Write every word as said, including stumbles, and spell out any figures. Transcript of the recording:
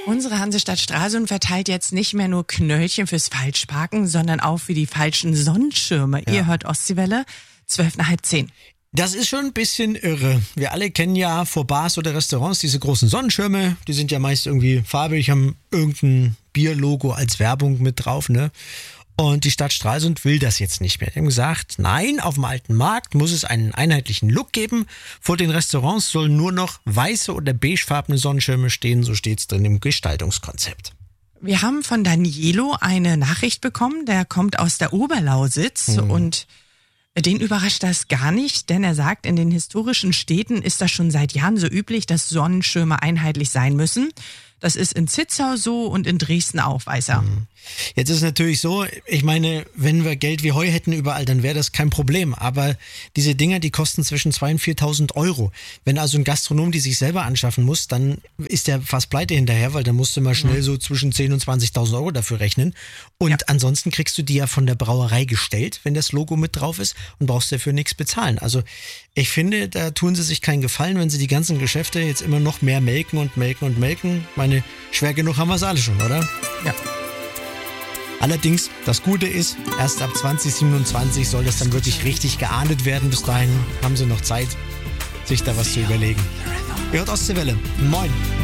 Unsere Hansestadt Stralsund verteilt jetzt nicht mehr nur Knöllchen fürs Falschparken, sondern auch für die falschen Sonnenschirme. Ja. Ihr hört Ostseewelle, zwölf nach halb zehn. Das ist schon ein bisschen irre. Wir alle kennen ja vor Bars oder Restaurants diese großen Sonnenschirme. Die sind ja meist irgendwie farbig, haben irgendein Bierlogo als Werbung mit drauf, ne? Und die Stadt Stralsund will das jetzt nicht mehr. Die haben gesagt, nein, auf dem alten Markt muss es einen einheitlichen Look geben. Vor den Restaurants sollen nur noch weiße oder beigefarbene Sonnenschirme stehen, so steht es drin im Gestaltungskonzept. Wir haben von Danielo eine Nachricht bekommen, der kommt aus der Oberlausitz hm. und den überrascht das gar nicht, denn er sagt, in den historischen Städten ist das schon seit Jahren so üblich, dass Sonnenschirme einheitlich sein müssen. Das ist in Zitzau so und in Dresden auch, weiß er. Jetzt ist es natürlich so, ich meine, wenn wir Geld wie Heu hätten überall, dann wäre das kein Problem. Aber diese Dinger, die kosten zwischen zweitausend und viertausend Euro. Wenn also ein Gastronom die sich selber anschaffen muss, dann ist der fast pleite hinterher, weil dann musst du mal schnell so zwischen zehntausend und zwanzigtausend Euro dafür rechnen. Und ja. ansonsten kriegst du die ja von der Brauerei gestellt, wenn das Logo mit drauf ist, und brauchst dafür nichts bezahlen. Also ich finde, da tun sie sich keinen Gefallen, wenn sie die ganzen Geschäfte jetzt immer noch mehr melken und melken und melken. Ich meine, schwer genug haben wir es alle schon, oder? Ja. Allerdings, das Gute ist, erst ab zwanzig siebenundzwanzig soll das dann wirklich richtig geahndet werden. Bis dahin haben sie noch Zeit, sich da was zu überlegen. Ihr hört Ostseewelle. Moin.